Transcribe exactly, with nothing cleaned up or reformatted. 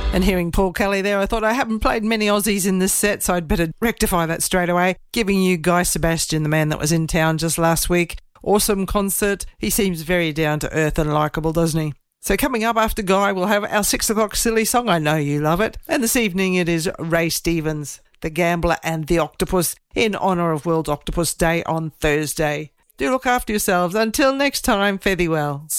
And hearing Paul Kelly there, I thought I haven't played many Aussies in this set, so I'd better rectify that straight away. Giving you Guy Sebastian, the man that was in town just last week. Awesome concert. He seems very down to earth and likeable, doesn't he? So coming up after Guy, we'll have our six o'clock silly song. I know you love it. And this evening it is Ray Stevens, The Gambler and the Octopus, in honour of World Octopus Day on Thursday. Do look after yourselves. Until next time, fare thee well.